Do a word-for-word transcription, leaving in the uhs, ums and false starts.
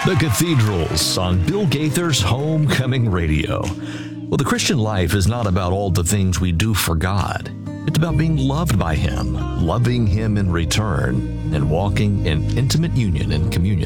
The Cathedrals on Bill Gaither's Homecoming Radio. Well, the Christian life is not about all the things we do for God. It's about being loved by Him, loving Him in return, and walking in intimate union and communion